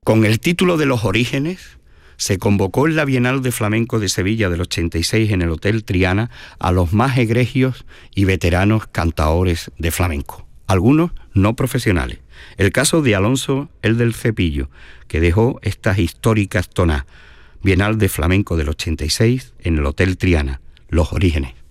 Con el título de Los Orígenes, se convocó en la Bienal de Flamenco de Sevilla del 86 en el Hotel Triana a los más egregios y veteranos cantaores de flamenco, algunos no profesionales. El caso de Alonso el del Cepillo, que dejó estas históricas tonas. Bienal de Flamenco del 86 en el Hotel Triana, Los Orígenes.